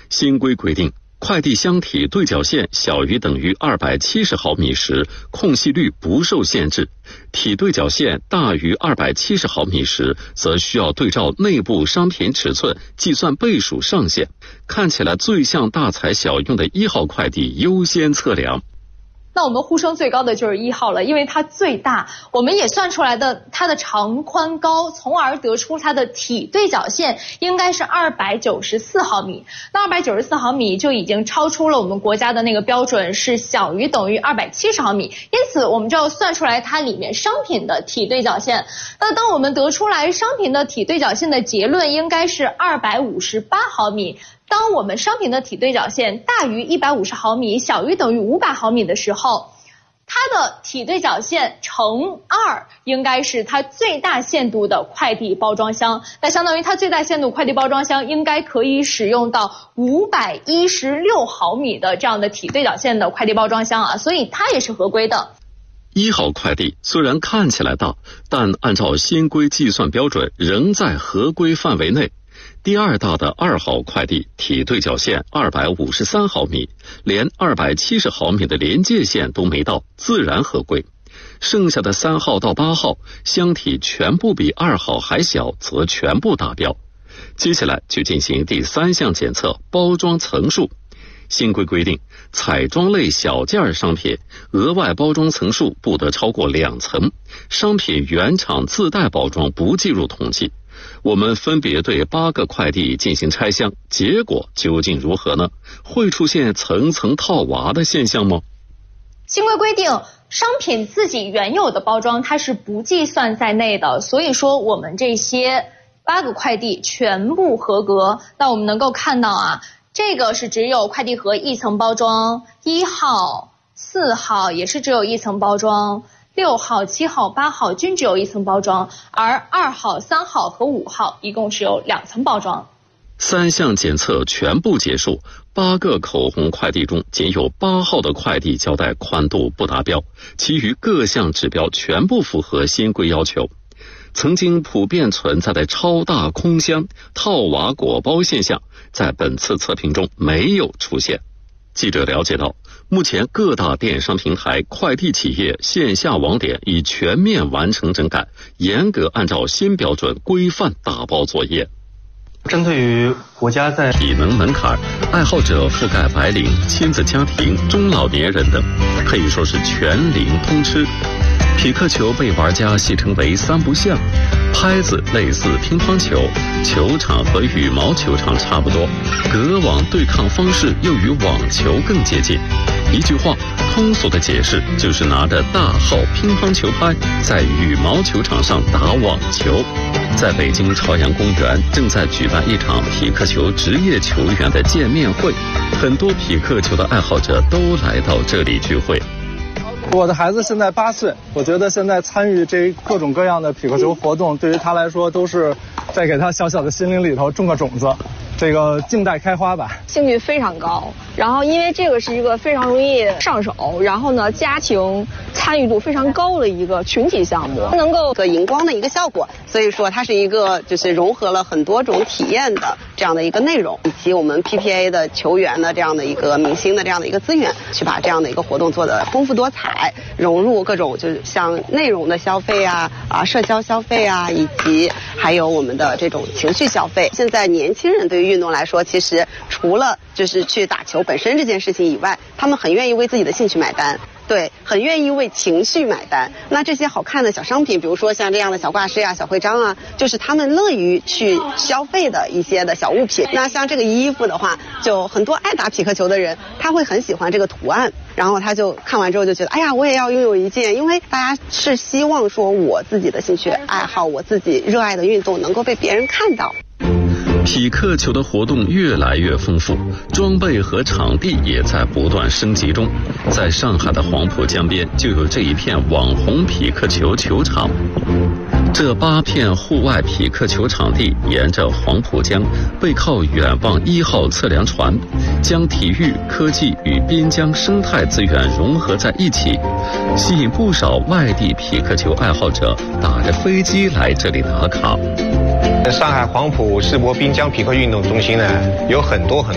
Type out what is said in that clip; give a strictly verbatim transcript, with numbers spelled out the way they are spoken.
新规规定，快递箱体对角线小于等于二百七十毫米时，空隙率不受限制；体对角线大于二百七十毫米时，则需要对照内部商品尺寸计算倍数上限。看起来最像大材小用的一号快递优先测量。 那我们呼声最高的就是一号了，因为它最大，我们也算出来的它的长宽高，从而得出它的体对角线应该是二百九十四毫米。那二百九十四毫米就已经超出了我们国家的那个标准，是小于等于二百七十毫米，因此我们就要算出来它里面商品的体对角线。那当我们得出来商品的体对角线的结论应该是二百五十八毫米。当我们商品的体对角线大于一百五十毫米，小于等于五百毫米的时候，它的体对角线乘二应该是它最大限度的快递包装箱。那相当于它最大限度快递包装箱应该可以使用到五百一十六毫米的这样的体对角线的快递包装箱啊，所以它也是合规的。 一号快递虽然看起来大，但按照新规计算标准仍在合规范围内。第二大的二号快递体对角线二百五十三毫米，连二百七十毫米的连界线都没到，自然合规。剩下的三号到八号箱体全部比二号还小，则全部达标。接下来就进行第三项检测，包装层数。新规规定，彩妆类小件商品额外包装层数不得超过两层，商品原厂自带包装不计入统计。我们分别对八个快递进行拆箱，结果究竟如何呢？会出现层层套娃的现象吗？ 新规规定，商品自己原有的包装它是不计算在内的，所以说我们这些八个快递全部合格。那我们能够看到啊，这个是只有快递盒一层包装，一号、四号也是只有一层包装，六号、七号、八号均只有一层包装，而二号、三号和五号一共只有两层包装。 三项检测全部结束，八个口红快递中仅有八号的快递胶带宽度不达标，其余各项指标全部符合新规要求。曾经普遍存在的超大空箱、套娃果包现象，在本次测评中没有出现。记者了解到，目前各大电商平台、快递企业线下网点已全面完成整改，严格按照新标准规范打包作业。 针对于国家在体能门槛，爱好者覆盖白领、亲子家庭、中老年人等，可以说是全龄通吃。匹克球被玩家戏称为三不像，拍子类似乒乓球，球场和羽毛球场差不多，隔网对抗方式又与网球更接近。一句话，通俗的解释就是拿着大号乒乓球拍在羽毛球场上打网球。在北京朝阳公园正在举办一场匹克球职业球员的见面会，很多匹克球的爱好者都来到这里聚会。 我的孩子现在八岁，我觉得现在参与这各种各样的匹克球活动，对于他来说都是在给他小小的心灵里头种个种子，这个静待开花吧。 兴趣非常高，然后因为这个是一个非常容易上手，然后呢家庭参与度非常高的一个群体项目， 能够个荧光的一个效果，所以说它是一个就是融合了很多种体验的这样的一个内容，以及我们 P P A 的球员的这样的一个明星的这样的一个资源，去把这样的一个活动做得丰富多彩，融入各种就是像内容的消费啊啊社交消费啊，以及还有我们的这种情绪消费。现在年轻人对于运动来说，其实除了就是去打球本身这件事情以外，他们很愿意为自己的兴趣买单，对，很愿意为情绪买单。那这些好看的小商品，比如说像这样的小挂饰啊、小徽章啊，就是他们乐于去消费的一些的小物品。那像这个衣服的话，就很多爱打匹克球的人，他会很喜欢这个图案，然后他就看完之后就觉得，哎呀，我也要拥有一件，因为大家是希望说我自己的兴趣爱好，我自己热爱的运动能够被别人看到。 匹克球的活动越来越丰富，装备和场地也在不断升级中。在上海的黄浦江边就有这一片网红匹克球球场。这八片户外匹克球场地沿着黄浦江，背靠远望一号测量船，将体育、科技与滨江生态资源融合在一起，吸引不少外地匹克球爱好者打着飞机来这里打卡。 上海黄浦世博滨江匹克运动中心呢，有很多很